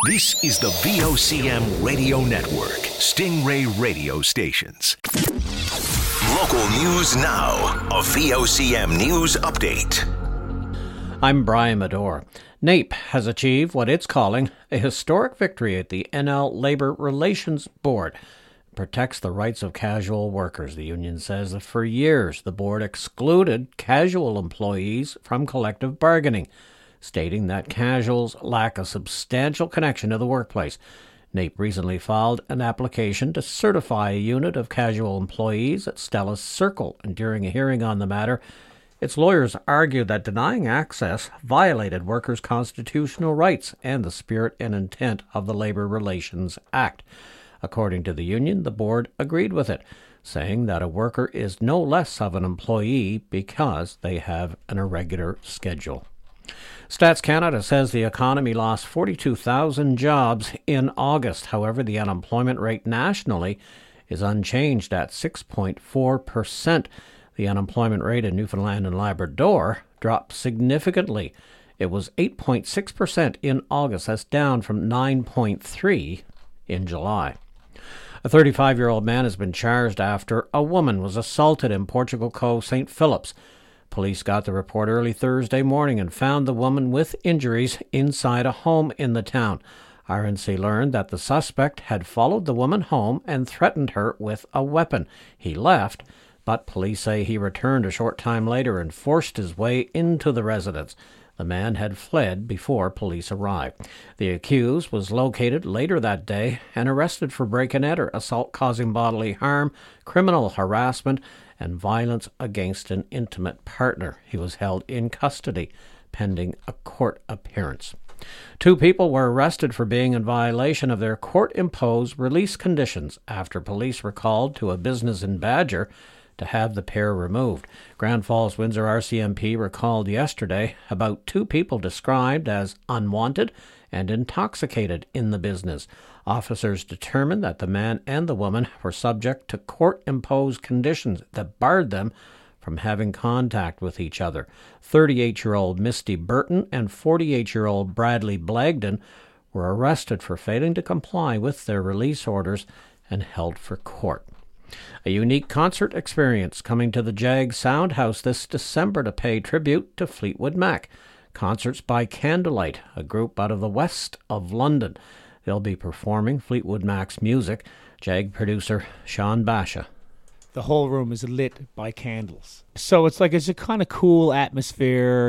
This is the VOCM Radio Network, Stingray Radio Stations. Local news now, a VOCM News Update. I'm Brian Medore. NAPE has achieved what it's calling a historic victory at the NL Labour Relations Board. It protects the rights of casual workers. The union says that for years the board excluded casual employees from collective bargaining, stating that casuals lack a substantial connection to the workplace. NAPE recently filed an application to certify a unit of casual employees at Stella's Circle, and during a hearing on the matter, its lawyers argued that denying access violated workers' constitutional rights and the spirit and intent of the Labour Relations Act. According to the union, the board agreed with it, saying that a worker is no less of an employee because they have an irregular schedule. Stats Canada says the economy lost 42,000 jobs in August. However, the unemployment rate nationally is unchanged at 6.4%. The unemployment rate in Newfoundland and Labrador dropped significantly. It was 8.6% in August. That's down from 9.3% in July. A 35-year-old man has been charged after a woman was assaulted in Portugal Cove, St. Phillips. Police got the report early Thursday morning and found the woman with injuries inside a home in the town. RNC learned that the suspect had followed the woman home and threatened her with a weapon. He left, but police say he returned a short time later and forced his way into the residence. The man had fled before police arrived. The accused was located later that day and arrested for break and enter, assault causing bodily harm, criminal harassment, and violence against an intimate partner. He was held in custody pending a court appearance. 2 people were arrested for being in violation of their court-imposed release conditions after police were called to a business in Badger to have the pair removed. Grand Falls Windsor RCMP recalled yesterday about 2 people described as unwanted and intoxicated in the business. Officers determined that the man and the woman were subject to court-imposed conditions that barred them from having contact with each other. 38-year-old Misty Burton and 48-year-old Bradley Blagden were arrested for failing to comply with their release orders and held for court. A unique concert experience coming to the Jag Soundhouse this December to pay tribute to Fleetwood Mac. Concerts by Candlelight, a group out of the west of London. They'll be performing Fleetwood Mac's music. Jag producer Sean Basha. The whole room is lit by candles. So it's a kind of cool atmosphere,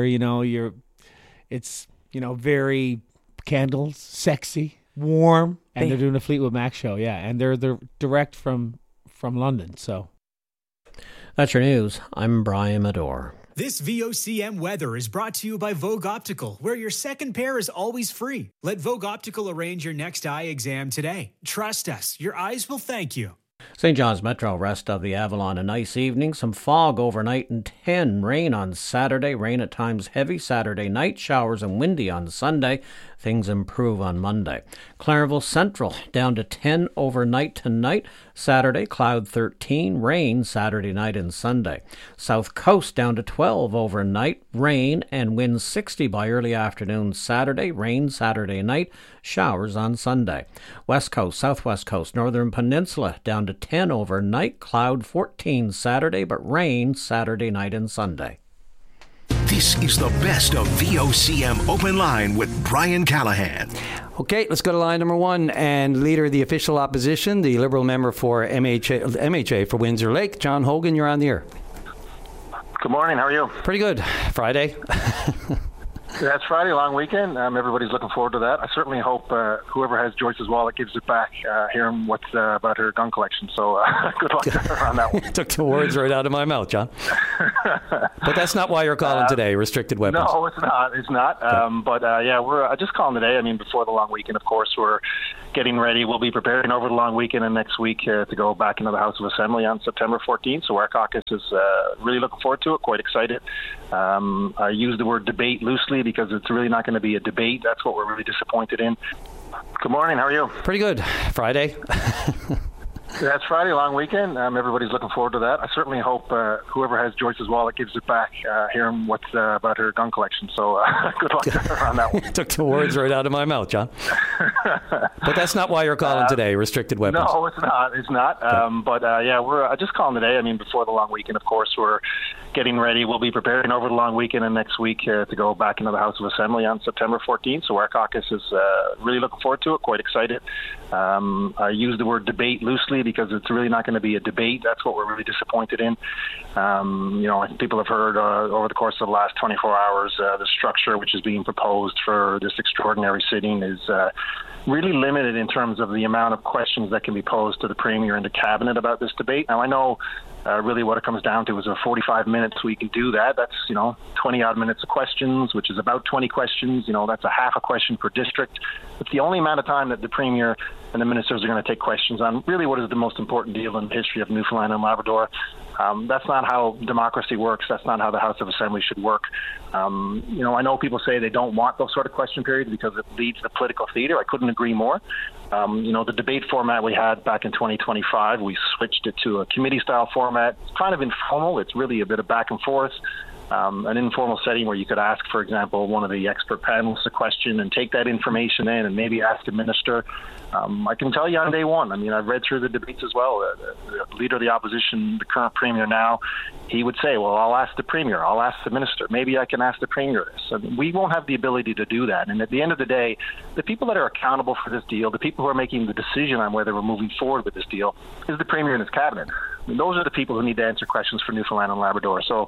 it's very candles, sexy, warm, and they're doing a Fleetwood Mac show, yeah, and they're direct from London, so. That's your news. I'm Brian Medore. This VOCM weather is brought to you by Vogue Optical, where your second pair is always free. Let Vogue Optical arrange your next eye exam today. Trust us, your eyes will thank you. St. John's Metro, rest of the Avalon, a nice evening. Some fog overnight and 10. Rain on Saturday. Rain at times heavy Saturday night. Showers and windy on Sunday. Things improve on Monday. Clarenville Central, down to 10 overnight tonight. Saturday, cloud 13. Rain Saturday night and Sunday. South Coast, down to 12 overnight. Rain and wind 60 by early afternoon Saturday. Rain Saturday night. Showers on Sunday. West Coast, Southwest Coast, Northern Peninsula, down to 10 overnight. Cloud 14 Saturday, but rain Saturday night and Sunday. This is the best of VOCM Open Line with Brian Callahan. Okay, let's go to line number 1 and leader of the official opposition, the Liberal member for MHA for Windsor Lake, John Hogan. You're on the air. Good morning. How are you? Pretty good. Friday. Yeah, it's Friday, long weekend. Everybody's looking forward to that. I certainly hope whoever has Joyce's wallet gives it back, hearing what's about her gun collection. So good luck to her on that one. Took the words right out of my mouth, John. But that's not why you're calling today, restricted weapons. No, it's not. It's not. Okay. We're just calling today. I mean, before the long weekend, of course, we're getting ready. We'll be preparing over the long weekend and next week to go back into the House of Assembly on September 14th. So our caucus is really looking forward to it, quite excited. I use the word debate loosely because it's really not going to be a debate. That's what we're really disappointed in. Good morning. How are you? Pretty good. Friday. Yeah, it's Friday, long weekend. Everybody's looking forward to that. I certainly hope whoever has Joyce's wallet gives it back, hearing what's about her gun collection. So good luck to her on that one. Took the words right out of my mouth, John. But that's not why you're calling today, restricted weapons. No, it's not. It's not. Okay. We're just calling today. I mean, before the long weekend, of course, we're getting ready. We'll be preparing over the long weekend and next week to go back into the House of Assembly on September 14th. So our caucus is really looking forward to it, quite excited. I use the word debate loosely because it's really not going to be a debate. That's what we're really disappointed in. I think people have heard over the course of the last 24 hours, the structure which is being proposed for this extraordinary sitting is really limited in terms of the amount of questions that can be posed to the Premier and the Cabinet about this debate. Now, I know really what it comes down to is 45 minutes we can do that. That's, 20-odd minutes of questions, which is about 20 questions. That's a half a question per district. It's the only amount of time that the Premier and the ministers are going to take questions on really what is the most important deal in the history of Newfoundland and Labrador. That's not how democracy works. That's not how the House of Assembly should work. I know people say they don't want those sort of question periods because it leads to political theater. I couldn't agree more. The debate format we had back in 2025, we switched it to a committee-style format. It's kind of informal. It's really a bit of back and forth. An informal setting where you could ask, for example, one of the expert panelists a question and take that information in and maybe ask a minister. I can tell you on day one, I've read through the debates as well. The leader of the opposition, the current Premier now, he would say, well, I'll ask the Premier, I'll ask the minister, maybe I can ask the Premier this. We won't have the ability to do that. And at the end of the day, the people that are accountable for this deal, the people who are making the decision on whether we're moving forward with this deal, is the Premier and his Cabinet. Those are the people who need to answer questions for Newfoundland and Labrador. So,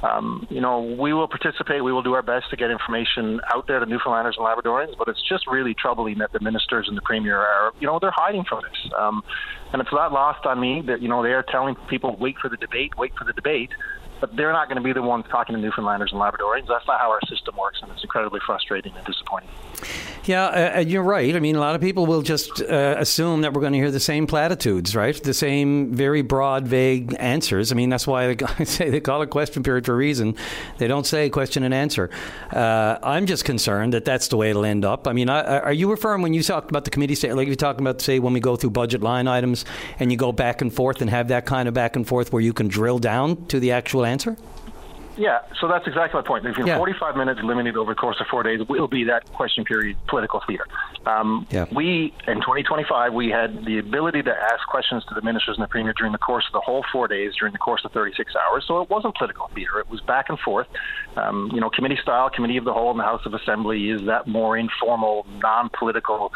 we will participate. We will do our best to get information out there to Newfoundlanders and Labradorians, but it's just really troubling that the ministers and the Premier are, they're hiding from this. And it's not lost on me that, they are telling people, wait for the debate, but they're not going to be the ones talking to Newfoundlanders and Labradorians. That's not how our system works, and it's incredibly frustrating and disappointing. Yeah, you're right. A lot of people will just assume that we're going to hear the same platitudes, right? The same very broad, vague answers. That's why I say they call it question period for a reason. They don't say question and answer. I'm just concerned that that's the way it'll end up. Are you referring, when you talked about the committee, like you're talking about, say, when we go through budget line items and you go back and forth and have that kind of back and forth where you can drill down to the actual answer? Yeah, so that's exactly my point. 45 minutes limited over the course of 4 days will be that question period political theater. We, in 2025, we had the ability to ask questions to the ministers and the Premier during the course of the whole 4 days, during the course of 36 hours. So it wasn't political theater. It was back and forth. Committee style, committee of the whole in the House of Assembly is that more informal, non-political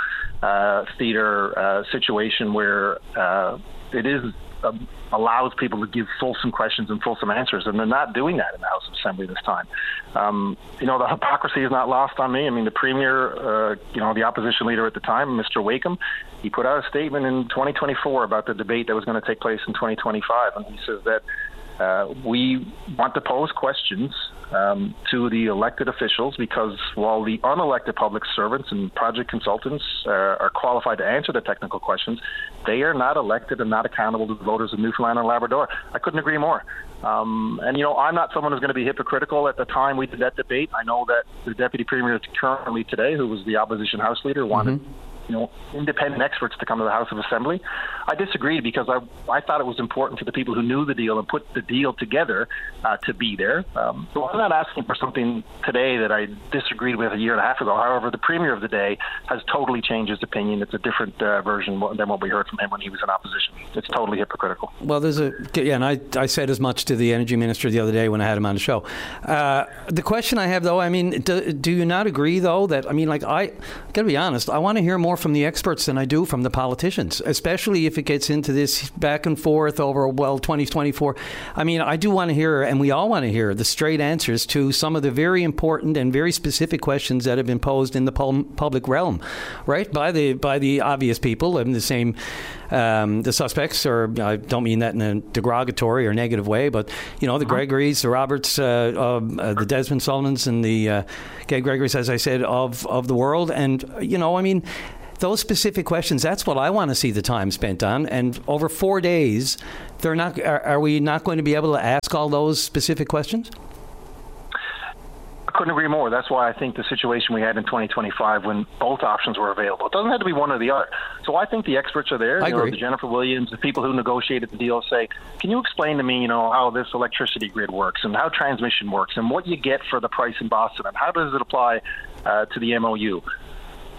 theater situation where it is allows people to give fulsome questions and fulsome answers, and they're not doing that in the House of Assembly this time. The hypocrisy is not lost on me. The Premier, the opposition leader at the time, Mr. Wakeham, he put out a statement in 2024 about the debate that was going to take place in 2025, and he says that we want to pose questions to the elected officials because while the unelected public servants and project consultants are qualified to answer the technical questions, they are not elected and not accountable to the voters of Newfoundland and Labrador. I couldn't agree more. I'm not someone who's going to be hypocritical. At the time we did that debate, I know that the Deputy Premier currently today, who was the opposition House Leader, wanted independent experts to come to the House of Assembly. I disagreed because I thought it was important for the people who knew the deal and put the deal together to be there. So I'm not asking for something today that I disagreed with a year and a half ago. However, the Premier of the day has totally changed his opinion. It's a different version than what we heard from him when he was in opposition. It's totally hypocritical. Well, and I said as much to the Energy Minister the other day when I had him on the show. The question I have, though, do you not agree, though, that, I got to be honest, I want to hear more from the experts than I do from the politicians, especially if it gets into this back and forth over, 2024. I do want to hear, and we all want to hear, the straight answers to some of the very important and very specific questions that have been posed in the public realm, right? By the obvious people and the same, the suspects, or I don't mean that in a derogatory or negative way, but, the Gregorys, the Roberts, the Desmond Sullivans and the Gay Gregorys, as I said, of the world. And, those specific questions, that's what I want to see the time spent on. And over 4 days, are we not going to be able to ask all those specific questions? I couldn't agree more. That's why I think the situation we had in 2025 when both options were available, it doesn't have to be one or the other. So I think the experts are there. I agree. The Jennifer Williams, the people who negotiated the deal say, can you explain to me, how this electricity grid works and how transmission works and what you get for the price in Boston and how does it apply to the MOU?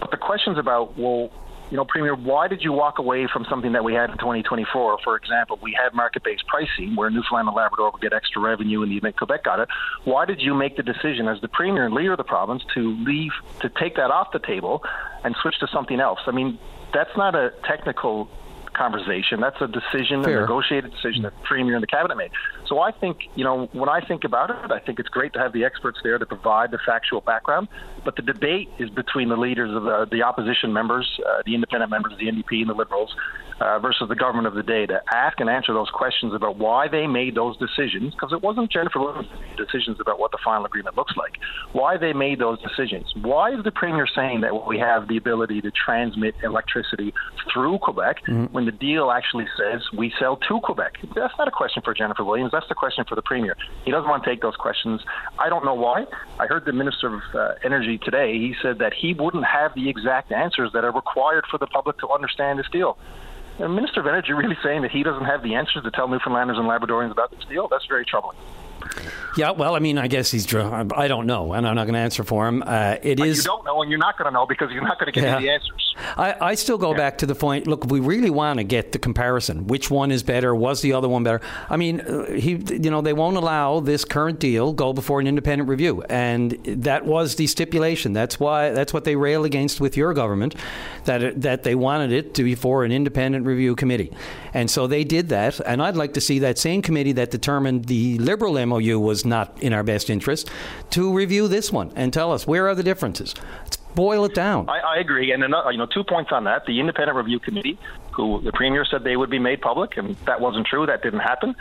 But the questions about, well, Premier, why did you walk away from something that we had in 2024? For example, we had market-based pricing where Newfoundland and Labrador would get extra revenue in the event Quebec got it. Why did you make the decision as the Premier and leader of the province to take that off the table and switch to something else? I mean, that's not a technical conversation. That's a decision, Fair. A negotiated decision that the Premier and the Cabinet made. So I think, when I think about it, I think it's great to have the experts there to provide the factual background. But the debate is between the leaders of the opposition members, the independent members, the NDP and the Liberals, versus the government of the day to ask and answer those questions about why they made those decisions, because it wasn't Jennifer Williams' decisions about what the final agreement looks like, why they made those decisions. Why is the Premier saying that we have the ability to transmit electricity through Quebec when the deal actually says we sell to Quebec? That's not a question for Jennifer Williams. That's the question for the Premier. He doesn't want to take those questions. I don't know why. I heard the Minister of Energy today. He said that he wouldn't have the exact answers that are required for the public to understand this deal. The Minister of Energy really saying that he doesn't have the answers to tell Newfoundlanders and Labradorians about this deal? That's very troubling. Yeah, well, I mean, I guess I don't know, and I'm not going to answer for him. You don't know, and you're not going to know because you're not going to get the answers. I still go back to the point, look, we really want to get the comparison. Which one is better? Was the other one better? I mean, they won't allow this current deal go before an independent review, and that was the stipulation. That's what they railed against with your government, that they wanted it to be for an independent review committee. And so they did that, and I'd like to see that same committee that determined the Liberal MOU was not in our best interest to review this one and tell us where are the differences. Let's boil it down. I agree, and 2 points on that. The independent review committee, who the Premier said they would be made public, and that wasn't true. That didn't happen.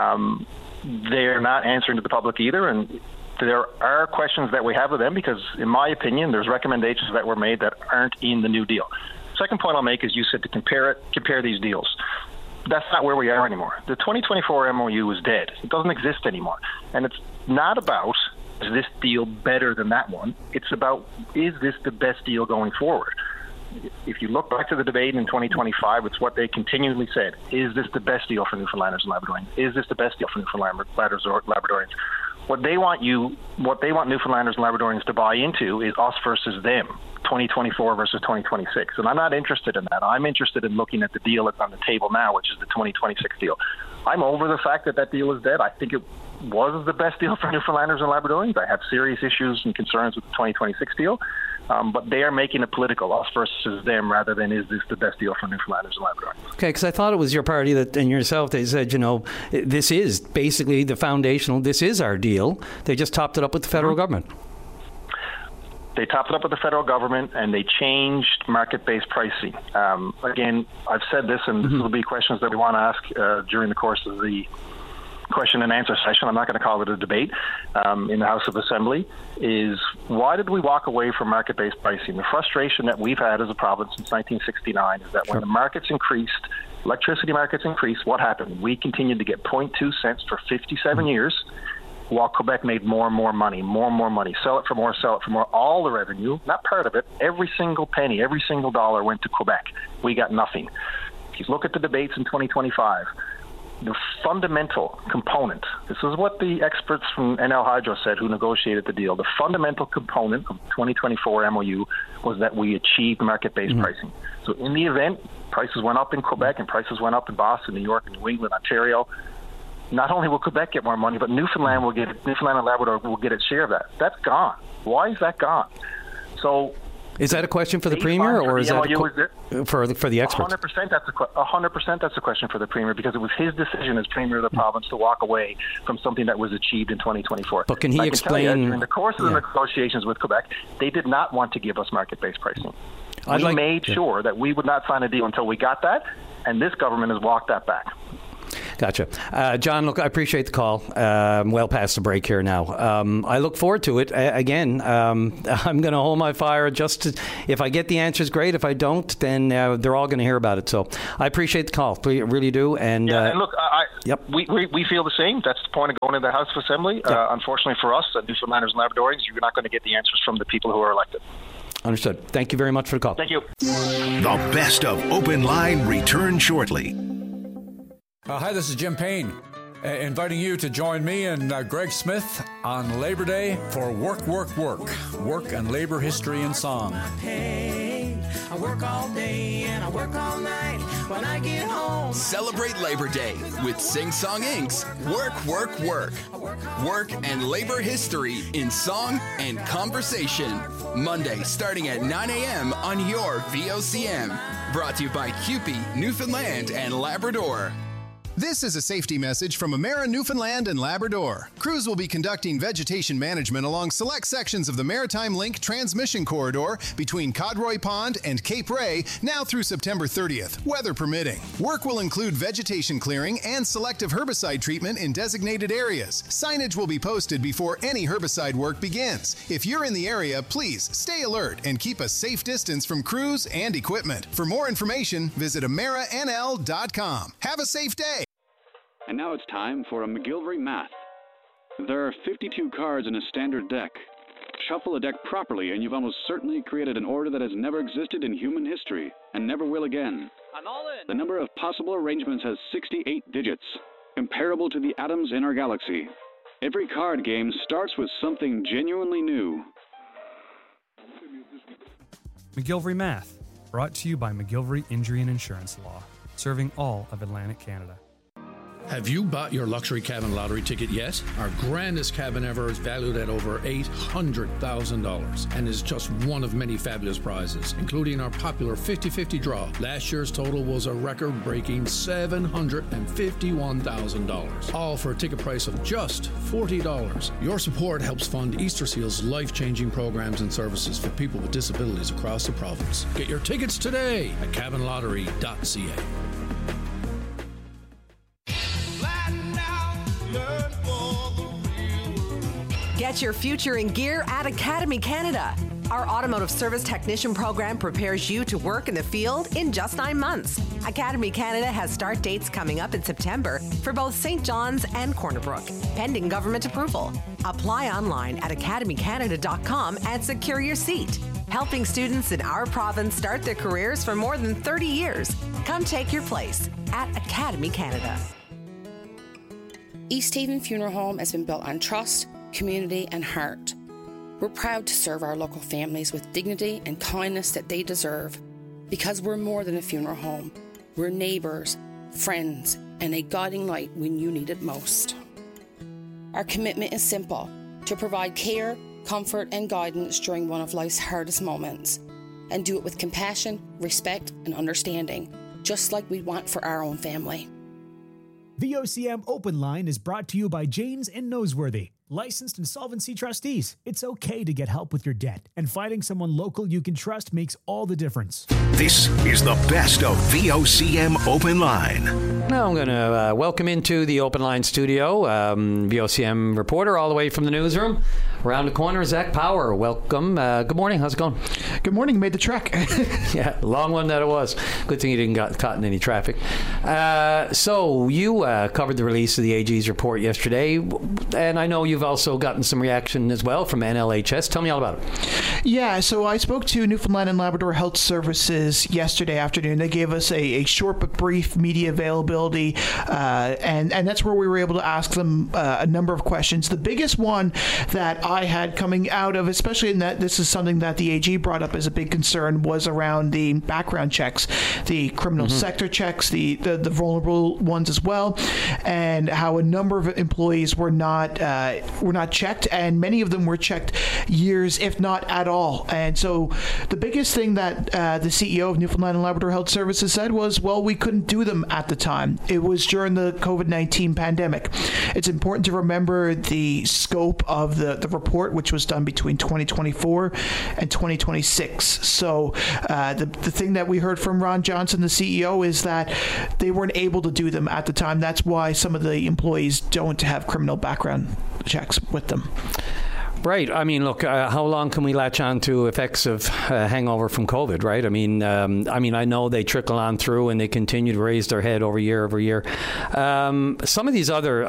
They're not answering to the public either, and there are questions that we have of them because, in my opinion, there's recommendations that were made that aren't in the new deal. Second point I'll make is you said to compare these deals. That's not where we are anymore. The 2024 MOU is dead. It doesn't exist anymore. And it's not about, is this deal better than that one? It's about, is this the best deal going forward? If you look back to the debate in 2025, it's what they continually said. Is this the best deal for Newfoundlanders and Labradorians? Is this the best deal for Newfoundlanders or Labradorians? What they want Newfoundlanders and Labradorians to buy into is us versus them, 2024 versus 2026. And I'm not interested in that. I'm interested in looking at the deal that's on the table now, which is the 2026 deal. I'm over the fact that deal is dead. I think it was the best deal for Newfoundlanders and Labradorians. I have serious issues and concerns with the 2026 deal. But they are making it political, us versus them, rather than is this the best deal for Newfoundlanders and Labradorians. Okay, because I thought it was your party and yourself that said, this is basically the foundational, this is our deal. They just topped it up with the federal government. They topped it up with the federal government, and they changed market-based pricing. Again, I've said this, and this will be questions that we want to ask during the course of the question and answer session. I'm not going to call it a debate in the House of Assembly, is why did we walk away from market-based pricing? The frustration that we've had as a province since 1969 is that when the markets increased, electricity markets increased, what happened? We continued to get 0.2 cents for 57 years, while Quebec made more and more money. Sell it for more. All the revenue, not part of it, every single penny, every single dollar went to Quebec. We got nothing. If you look at the debates in 2025, the fundamental component, this is what the experts from NL Hydro said who negotiated the deal, the fundamental component of 2024 MOU was that we achieved market-based pricing. So in the event, prices went up in Quebec and prices went up in Boston, New York, and New England, Ontario, not only will Quebec get more money, but Newfoundland and Labrador will get its share of that. That's gone. Why is that gone? So is that a question for the Premier, or is that for the experts? 100% that's a question for the Premier, because it was his decision as Premier of the province to walk away from something that was achieved in 2024. But can he explain? During the course of the negotiations with Quebec, they did not want to give us market-based pricing. We made sure that we would not sign a deal until we got that, and this government has walked that back. Gotcha. John, look, I appreciate the call. Well past the break here now. I look forward to it. Again, I'm going to hold my fire if I get the answers, great. If I don't, then they're all going to hear about it. So I appreciate the call. We really do. And look, we feel the same. That's the point of going to the House of Assembly. Unfortunately for us, Newfoundlanders and Labradorians, you're not going to get the answers from the people who are elected. Understood. Thank you very much for the call. Thank you. The best of Open Line returns shortly. Hi, this is Jim Payne, inviting you to join me and Greg Smith on Labor Day for Work and Labor History and Song. work all day and I work all night. When I get home, celebrate Labor Day with Sing Song Inc.'s Work, Work, Work. Work and labor history in song and conversation. Monday starting at 9 a.m. on your VOCM. Brought to you by CUPE, Newfoundland and Labrador. This is a safety message from Emera Newfoundland and Labrador. Crews will be conducting vegetation management along select sections of the Maritime Link transmission corridor between Codroy Pond and Cape Ray now through September 30th, weather permitting. Work will include vegetation clearing and selective herbicide treatment in designated areas. Signage will be posted before any herbicide work begins. If you're in the area, please stay alert and keep a safe distance from crews and equipment. For more information, visit emeranl.com. Have a safe day. And now it's time for a McGillivray Math. There are 52 cards in a standard deck. Shuffle a deck properly and you've almost certainly created an order that has never existed in human history and never will again. I'm all in. The number of possible arrangements has 68 digits, comparable to the atoms in our galaxy. Every card game starts with something genuinely new. McGillivray Math, brought to you by McGillivray Injury and Insurance Law, serving all of Atlantic Canada. Have you bought your luxury cabin lottery ticket yet? Our grandest cabin ever is valued at over $800,000 and is just one of many fabulous prizes, including our popular 50-50 draw. Last year's total was a record-breaking $751,000, all for a ticket price of just $40. Your support helps fund Easterseal's life-changing programs and services for people with disabilities across the province. Get your tickets today at cabinlottery.ca. Get your future in gear at Academy Canada. Our automotive service technician program prepares you to work in the field in just 9 months. Academy Canada has start dates coming up in September for both St. John's and Corner Brook, pending government approval. Apply online at academycanada.com and secure your seat. Helping students in our province start their careers for more than 30 years. Come take your place at Academy Canada. East Haven Funeral Home has been built on trust, community and heart. We're proud to serve our local families with dignity and kindness that they deserve, because we're more than a funeral home. We're neighbours, friends, and a guiding light when you need it most. Our commitment is simple: to provide care, comfort and guidance during one of life's hardest moments, and do it with compassion, respect and understanding, just like we want for our own family. VOCM Open Line is brought to you by Janes and Noseworthy, licensed insolvency trustees. It's okay to get help with your debt, and finding someone local you can trust makes all the difference. This is the best of VOCM Open Line. Now I'm going to welcome into the Open Line studio VOCM reporter all the way from the newsroom. Around the corner, Zach Power. Welcome. Good morning. How's it going? Good morning. Made the trek. Yeah, long one that it was. Good thing you didn't get caught in any traffic. So you covered the release of the AG's report yesterday, and I know you've also gotten some reaction as well from NLHS. Tell me all about it. Yeah, so I spoke to Newfoundland and Labrador Health Services yesterday afternoon. They gave us a short but brief media availability, and that's where we were able to ask them a number of questions. The biggest one that I had coming out of, especially in that this is something that the AG brought up as a big concern, was around the background checks, the criminal sector checks, the vulnerable ones as well, and how a number of employees were not checked, and many of them were checked years, if not at all. And so the biggest thing that the CEO of Newfoundland and Labrador Health Services said was, well, we couldn't do them at the time. It was during the COVID-19 pandemic. It's important to remember the scope of the report, which was done between 2024 and 2026. So the thing that we heard from Ron Johnson, the CEO, is that they weren't able to do them at the time. That's why some of the employees don't have criminal background checks with them. Right. I mean, look, how long can we latch on to effects of hangover from COVID, right? I mean, I know they trickle on through and they continue to raise their head year over year. Some of these other,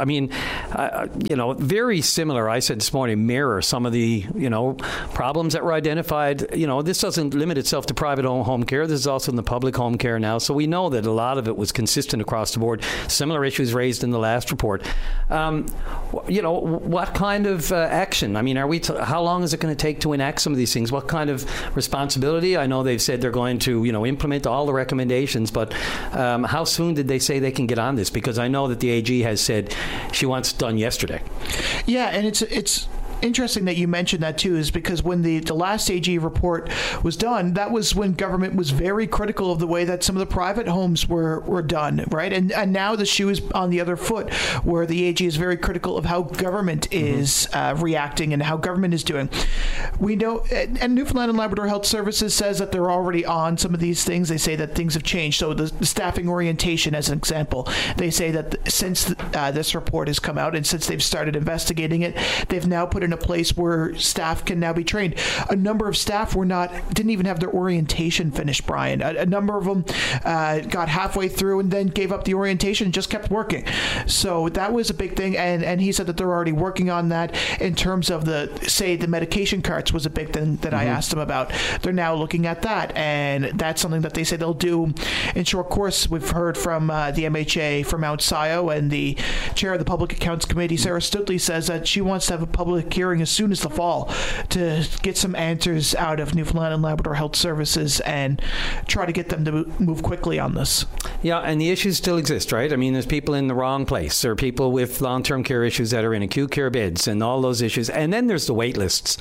very similar, I said this morning, mirror some of the, problems that were identified. This doesn't limit itself to private home care. This is also in the public home care now. So we know that a lot of it was consistent across the board. Similar issues raised in the last report. What kind of action? I mean, how long is it going to take to enact some of these things? What kind of responsibility? I know they've said they're going to, implement all the recommendations, but how soon did they say they can get on this? Because I know that the AG has said she wants it done yesterday. Yeah, and it's interesting that you mentioned that too, is because when the last AG report was done, that was when government was very critical of the way that some of the private homes were done, right? And now the shoe is on the other foot, where the AG is very critical of how government is reacting and how government is doing. We know, and Newfoundland and Labrador Health Services says that they're already on some of these things. They say that things have changed. So the staffing orientation, as an example, they say that since this report has come out and since they've started investigating it, they've now put in a place where staff can now be trained. A number of staff didn't even have their orientation finished, Brian. A number of them got halfway through and then gave up the orientation and just kept working. So that was a big thing, and he said that they're already working on that. In terms of the medication carts was a big thing that I asked them about. They're now looking at that, and that's something that they say they'll do in short course. We've heard from the MHA from Mount Scio, and the chair of the Public Accounts Committee, Sarah Stutley, says that she wants to have a public hearing as soon as the fall to get some answers out of Newfoundland and Labrador Health Services and try to get them to move quickly on this. Yeah, and the issues still exist, right? I mean, there's people in the wrong place. There are people with long-term care issues that are in acute care beds and all those issues. And then there's the wait lists.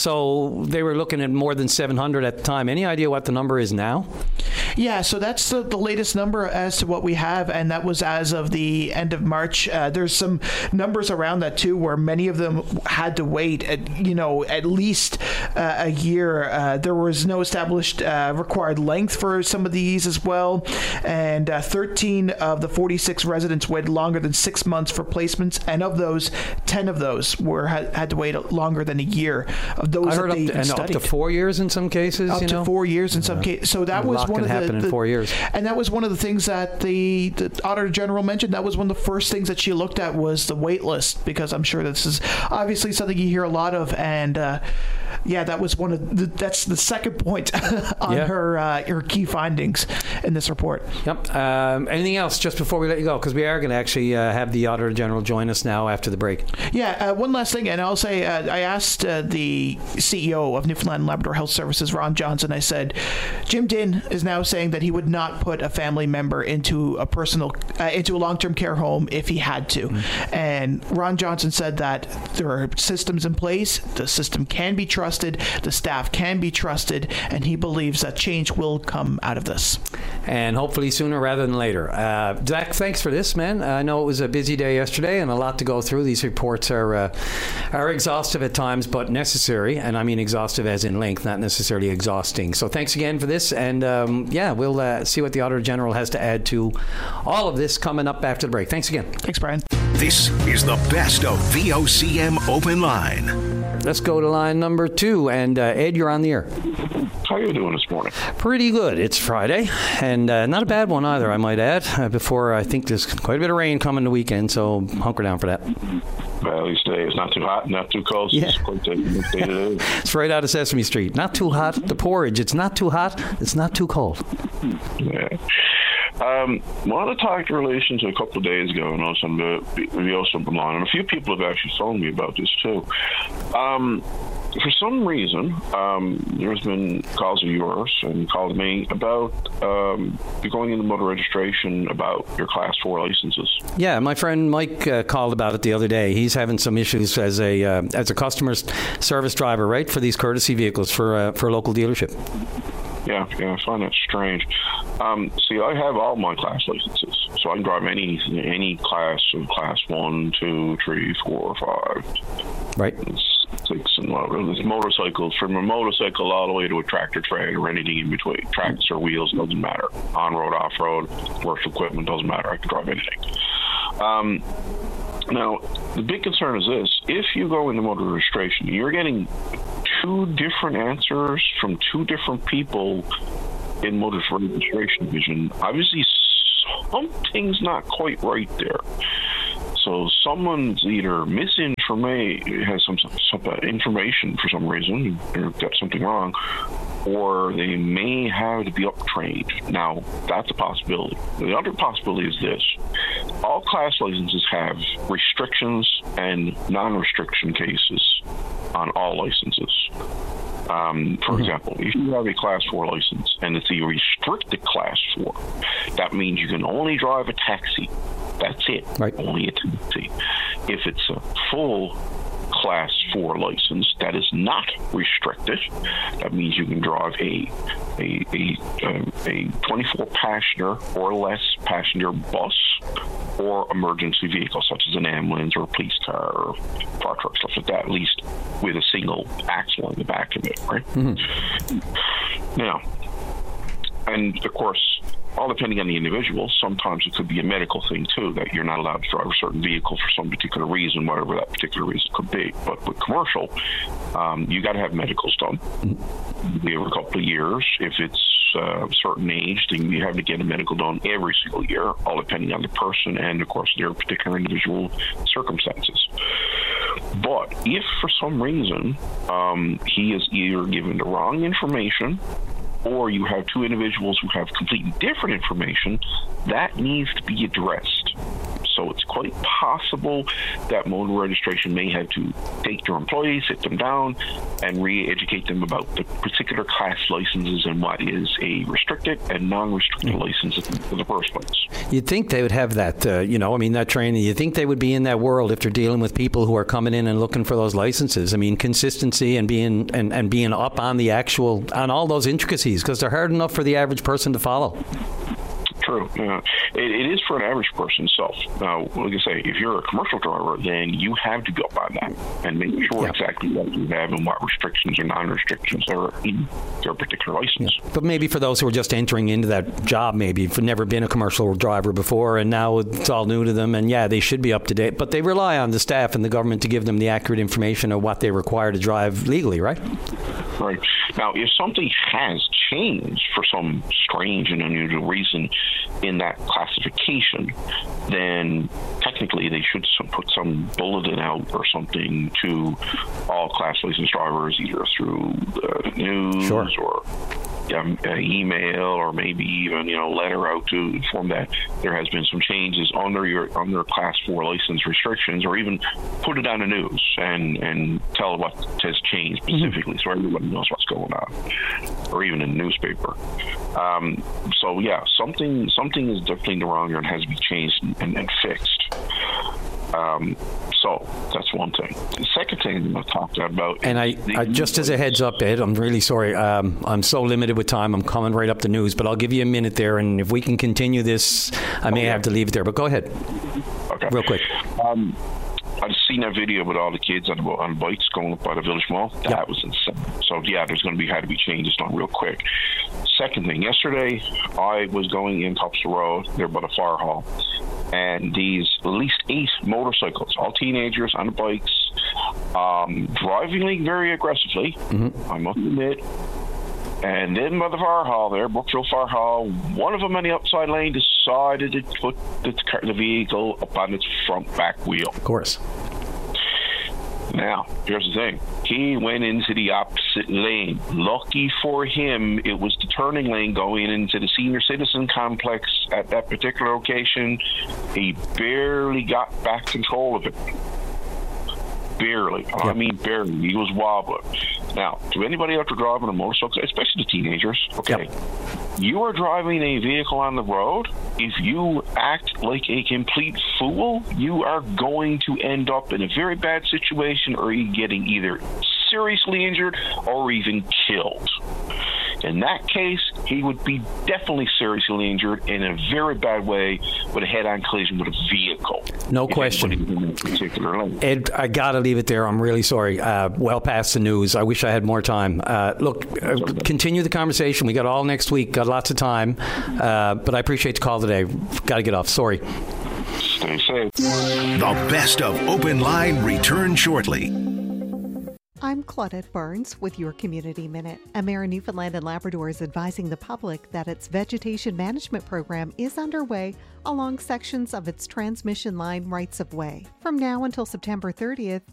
So they were looking at more than 700 at the time. Any idea what the number is now? Yeah, so that's the latest number as to what we have, and that was as of the end of March. There's some numbers around that too, where many of them had to wait at least a year. There was no established required length for some of these as well, and 13 of the 46 residents waited longer than 6 months for placements, and of those, 10 of those had to wait longer than a year. Of those, I heard up to 4 years in some cases. Up to 4 years in some cases. So that was one of the in 4 years. And that was one of the things that the Auditor General mentioned. That was one of the first things that she looked at was the wait list, because I'm sure this is obviously something you hear a lot of, and that was that's the second point on her key findings in this report. Yep. Anything else just before we let you go? Because we are going to actually have the Auditor General join us now after the break. Yeah. One last thing, and I'll say I asked the CEO of Newfoundland and Labrador Health Services, Ron Johnson. I said, Jim Dinn is now saying that he would not put a family member into a long-term care home if he had to. And Ron Johnson said that there are systems in place. The system can be trusted. The staff can be trusted, and he believes that change will come out of this. And hopefully sooner rather than later. Zach, thanks for this, man. I know it was a busy day yesterday and a lot to go through. These reports are exhaustive at times, but necessary. And I mean exhaustive as in length, not necessarily exhausting. So thanks again for this. And we'll see what the Auditor General has to add to all of this coming up after the break. Thanks again. Thanks, Brian. This is the best of VOCM Open Line. Let's go to line number 2. And Ed, you're on the air. How are you doing this morning? Pretty good. It's Friday, and not a bad one either, I might add. Before I think there's quite a bit of rain coming the weekend, so hunker down for that. Well, at least today it's not too hot, not too cold. So it's quite today. It's right out of Sesame Street. Not too hot. The porridge. It's not too hot. It's not too cold. Yeah. Want to talk in relation to a couple of days ago, and also on the VOCM Open Line, and a few people have actually phoned me about this too. For some reason, there's been calls of yours and called me about going into motor registration about your Class 4 licenses. Yeah, my friend Mike called about it the other day. He's having some issues as a customer service driver, right, for these courtesy vehicles for a local dealership. Yeah, I find that strange. See, I have all my class licenses, so I can drive any class of Class 1, 2, 3, 4, 5. Right. There's motorcycles, from a motorcycle all the way to a tractor trailer or anything in between. Tracks or wheels, doesn't matter. On-road, off-road, work equipment, doesn't matter. I can drive anything. Now, the big concern is this. If you go into motor registration, you're getting 2 different answers from 2 different people in motor registration division. Obviously, something's not quite right there. So someone's either has some information for some reason, or got something wrong, or they may have to be up-trained. Now, that's a possibility. The other possibility is this. All class licenses have restrictions and non-restriction cases on all licenses. For example, if you have a Class 4 license and it's a restricted Class 4, that means you can only drive a taxi. That's it. Right. Only a taxi. If it's a full Class 4 license that is not restricted, that means you can drive a 24 passenger or less passenger bus or emergency vehicle such as an ambulance or a police car or fire truck, stuff like that, at least with a single axle in the back of it, right? Now, and of course, all depending on the individual, sometimes it could be a medical thing too, that you're not allowed to drive a certain vehicle for some particular reason, whatever that particular reason could be. But with commercial, you got to have medicals done every couple of years. If it's a certain age, then you have to get a medical done every single year, all depending on the person and, of course, their particular individual circumstances. But if for some reason he is either given the wrong information, or you have two individuals who have completely different information, that needs to be addressed. So it's quite possible that motor registration may have to take their employees, sit them down, and re-educate them about the particular class licenses and what is a restricted and non-restricted license in the first place. You'd think they would have that, that training. You'd think they would be in that world if they're dealing with people who are coming in and looking for those licenses. I mean, consistency and being up on on all those intricacies, because they're hard enough for the average person to follow. True. It is for an average person. So, like I say, if you're a commercial driver, then you have to go by that and make sure exactly what you have and what restrictions or non-restrictions are in your particular license. But maybe for those who are just entering into that job, maybe have never been a commercial driver before and now it's all new to them, and they should be up to date. But they rely on the staff and the government to give them the accurate information of what they require to drive legally, right? Right. Now, if something has changed for some strange and unusual reason in that classification, then technically they should put some bulletin out or something to all class license drivers, either through the news or email, or maybe even letter out to inform that there has been some changes under Class 4 license restrictions, or even put it on the news and tell what has changed specifically, so everybody knows what's going on, or even in the newspaper. Something is definitely wrong here and has to be changed and fixed. So that's one thing. The second thing I'm going to talk about, and I just as a heads up, Ed, I'm really sorry. I'm so limited with time. I'm coming right up the news, but I'll give you a minute there, and if we can continue this, I may have to leave it there. But go ahead. Okay. Real quick. I've seen that video with all the kids on bikes going up by the Village Mall. That was insane. So there's going to had to be changes done real quick. Second thing, yesterday I was going in Topsa Road, there by the fire hall, and these at least 8 motorcycles, all teenagers on the bikes, driving very aggressively, I must admit. And then by the fire hall there, Brookfield Fire Hall, one of them in the outside lane decided to put the vehicle up on its front back wheel. Of course. Now, here's the thing. He went into the opposite lane. Lucky for him, it was the turning lane going into the senior citizen complex at that particular location. He barely got back control of it. Barely. Yep. I mean, barely. He was wobbling. Now, to anybody out there driving a motorcycle, especially the teenagers, you are driving a vehicle on the road. If you act like a complete fool, you are going to end up in a very bad situation, or you getting either seriously injured or even killed. In that case, he would be definitely seriously injured in a very bad way with a head-on collision with a vehicle. No question. Ed, I got to leave it there. I'm really sorry. Well past the news. I wish I had more time. Continue the conversation. We got all next week. Got lots of time. But I appreciate the call today. Got to get off. Sorry. Stay safe. The best of Open Line returns shortly. I'm Claudette Barnes with your Community Minute. Emera Newfoundland and Labrador is advising the public that its vegetation management program is underway along sections of its transmission line rights of way. From now until September 30th,